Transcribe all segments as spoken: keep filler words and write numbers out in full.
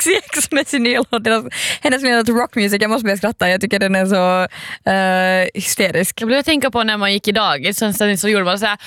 X med sin nya låt. Hennes nya låt Rock Music, jag måste börja skratta. Jag tycker den är så uh, hysterisk. Jag blev att tänka på när man gick idag. Så, så, så gjorde man så här.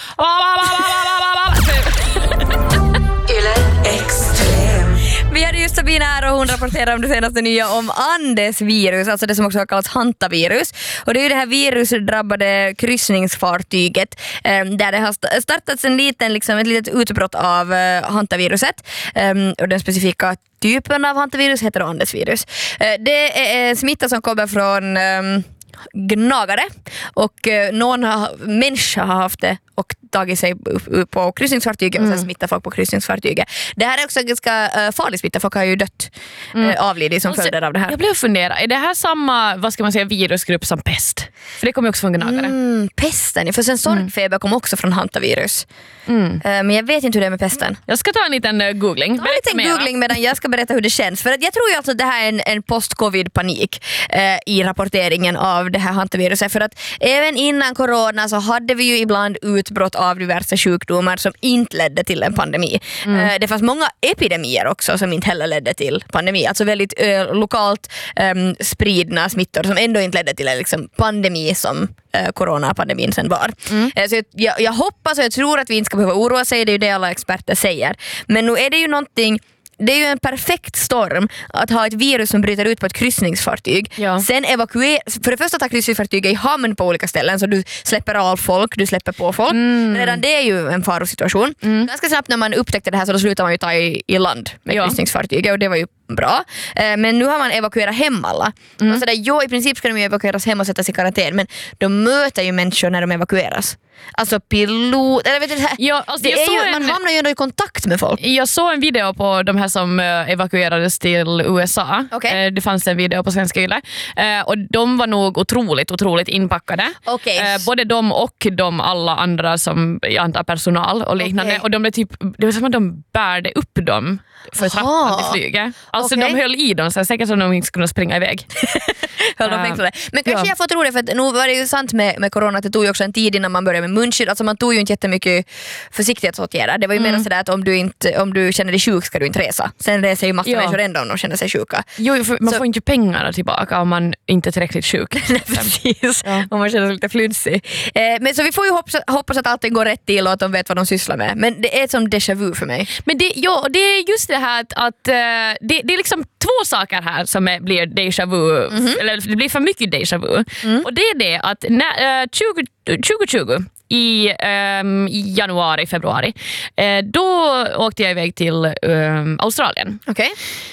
Vi hade just Sabina här och hon rapporterar om det senaste nya om Andes virus, alltså det som också har kallats hantavirus. Och det är ju det här virusdrabbade kryssningsfartyget eh, där det har startats en liten, liksom, ett litet utbrott av eh, hantaviruset. Eh, och den specifika typen av hantavirus heter Andesvirus. Eh, det är smitta som kommer från eh, gnagare och eh, någon har, människa har haft det och tagit sig upp, upp på kryssningsfartyget mm. och sen smittar folk på kryssningsfartyget. Det här är också ganska uh, farlig smitta. Folk har ju dött, mm. uh, avlidit som följder av det här. Jag blev fundera, är det här samma, vad ska man säga, virusgrupp som pest? För det kommer också från gnagare. Mm, pesten, för sen sorgfeber mm. kom också från hantavirus. Mm. Uh, men jag vet inte hur det är med pesten. Jag ska ta en liten uh, googling. Ta en liten mera. googling medan jag ska berätta hur det känns. För att jag tror ju alltså att det här är en, en post-covid-panik uh, i rapporteringen av det här hantaviruset. För att även innan corona så hade vi ju ibland utbrott av diverse sjukdomar som inte ledde till en pandemi. Mm. Det fanns många epidemier också som inte heller ledde till pandemi. Alltså väldigt ö, lokalt um, spridna smittor som ändå inte ledde till en liksom, pandemi som uh, coronapandemin sen var. Mm. Uh, så jag, jag hoppas och jag tror att vi inte ska behöva oroa sig, det är ju det alla experter säger. Men nu är det ju någonting. Det är ju en perfekt storm att ha ett virus som bryter ut på ett kryssningsfartyg. Ja. Sen evakuera, för det första tar kryssningsfartyget i hamn på olika ställen så du släpper av folk, du släpper på folk. Mm. Redan det är ju en farosituation. Mm. Ganska snabbt när man upptäckte det här så då slutar man ju ta i, i land med ja. kryssningsfartyget och det var ju bra. Eh, men nu har man evakuerat hem alla. Mm. Och så där, jo, i princip ska de ju evakueras hem och sättas i karantän men de möter ju människor när de evakueras. Alltså pilot, eller vet du, det här, ja, alltså det är ju, en, man hamnar ju ändå i kontakt med folk. Jag såg en video på de här som uh, evakuerades till U S A. Okay. Uh, det fanns en video på Svenska Yle. Uh, och de var nog otroligt, otroligt inpackade. Okay. Uh, både de och de alla andra som jag antar personal och liknande. Okay. Och de blev typ, det var som att de bärde upp dem för trappan till flyget. Alltså okay. de höll i dem så säkert som de inte skulle springa iväg. höll de uh, Men kanske ja. jag får tro det, för att nu var det ju sant med, med corona att det tog ju också en tid innan man började med munskydd. Alltså man tog ju inte jättemycket försiktighetsåtgärder. Det var ju mm. mer sådär att om du, inte, om du känner dig sjuk ska du inte resa. Sen reser ju massa ja. människor ändå om de känner sig sjuka. Jo, för man så, får inte pengarna tillbaka om man inte är tillräckligt sjuk. Nej, precis. Ja. Om man känner sig lite flunsig. Eh, men så vi får ju hoppas, hoppas att allting går rätt till och att de vet vad de sysslar med. Men det är som déjà vu för mig. Men det, ja, det är just det här att, att det, det är liksom två saker här som är, blir déjà vu. Mm-hmm. Eller det blir för mycket déjà vu. Mm. Och det är det att när, uh, tjugo tjugo i um, januari, februari uh, då åkte jag iväg till um, Australien. Okej.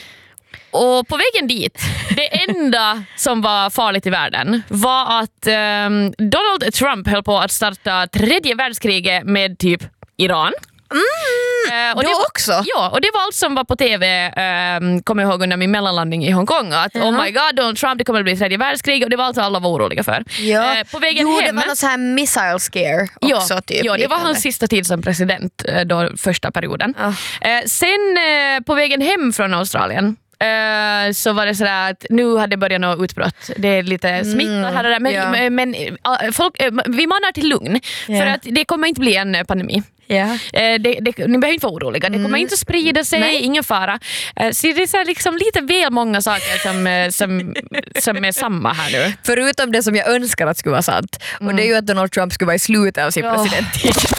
Okay. Och på vägen dit, det enda som var farligt i världen var att um, Donald Trump höll på att starta tredje världskriget med typ Iran. Mm, uh, och det var, också? Ja, och det var allt som var på tv, um, kommer jag ihåg under min mellanlandning i Hongkong, att uh-huh. oh my god, Donald Trump, det kommer att bli tredje världskrig, och det var allt alla var oroliga för. Ja. Uh, på vägen jo, hem, det var någon sån här missile scare också. Ja, typ, ja det var hans sista tid som president då, första perioden. Uh. Uh, sen uh, på vägen hem från Australien Uh, så var det sådär att nu hade det börjat något utbrott. Det är lite smitta mm, här och där. Men, yeah. men uh, folk, uh, vi manar till lugn. Yeah. För att det kommer inte bli en uh, pandemi. Yeah. Uh, det, det, ni behöver inte vara oroliga. Det kommer mm. inte att sprida sig, Nej. ingen fara. Uh, så det är så här, liksom, lite väl många saker som, uh, som, som är samma här nu. Förutom det som jag önskar att skulle vara sant. Mm. Och det är ju att Donald Trump skulle vara i slutet av sin oh. presidenttid.